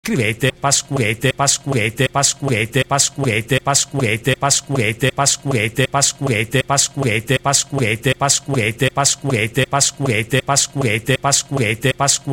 Scrivete pascurete pascurete pascurete pascurete pascurete pascurete pascurete pascurete pascurete pascurete pascurete pascurete pascurete pascurete pascurete pascurete